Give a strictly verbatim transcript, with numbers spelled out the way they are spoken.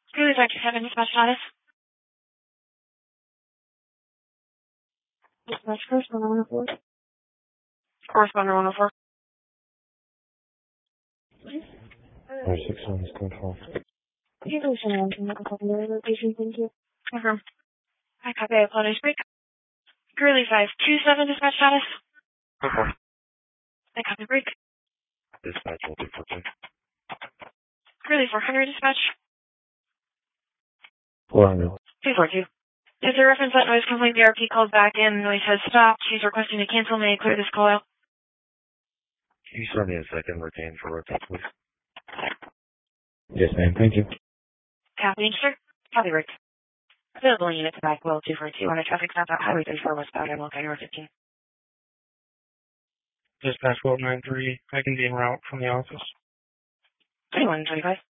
Greeley five two seven, dispatch status. Dispatch correspondent one oh four. Correspondent one oh four. Or six on this control. You can send on to medical secondary location, thank you. Confirm. I copy, I apologize. Break. Greeley five two seven, dispatch status. Okay. I copy, break. Dispatch will be quickly. Greeley four hundred, dispatch. four hundred. two four two. Is there reference that noise complaint? The R P called back in. Noise has stopped. She's requesting to cancel. May I clear this call out? Can you send me a second retain for reference, please? Yes, ma'am. Thank you. Copy, sir. Copy, break. Available unit to back well two four two on a traffic stop at Highway thirty-four westbound and County Road fifteen. Dispatch twelve nine three, I can be en route from the office. twenty-one twenty-five.